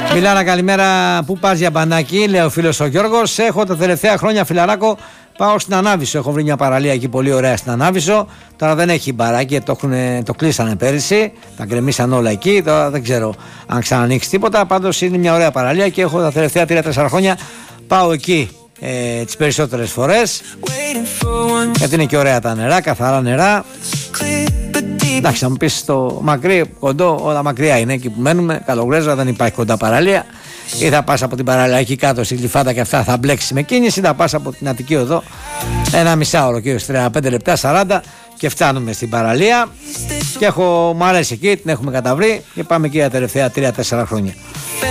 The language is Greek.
Μιλάνα, καλημέρα. Πού πας για μπανάκι, λέει ο φίλος ο Γιώργος. Έχω τα τελευταία χρόνια, φιλαράκο, πάω στην Ανάβησο. Έχω βρει μια παραλία εκεί πολύ ωραία στην Ανάβησο. Τώρα δεν έχει μπαράκι, το κλείσανε πέρυσι. Τα γκρεμίσαν όλα εκεί. Τώρα δεν ξέρω αν ξανανοίξει τίποτα. Πάντως είναι μια ωραία παραλία και έχω τα τελευταία 3-4 χρόνια πάω εκεί τις περισσότερες φορές. Γιατί είναι και ωραία τα νερά, καθαρά νερά. Εντάξει, θα μου πεις στο μακρύ, κοντό, όλα μακριά είναι εκεί που μένουμε. Καλογρέζα, δεν υπάρχει κοντά παραλία. Ή θα πας από την παραλία εκεί κάτω στη Γλυφάδα και αυτά θα μπλέξεις με κίνηση. Ή θα πας από την Αττική Οδό ένα μισάωρο και 35 λεπτά, 40 και φτάνουμε στην παραλία. Και μου αρέσει εκεί, την έχουμε καταβρει και πάμε εκεί τα τελευταία 3-4 χρόνια.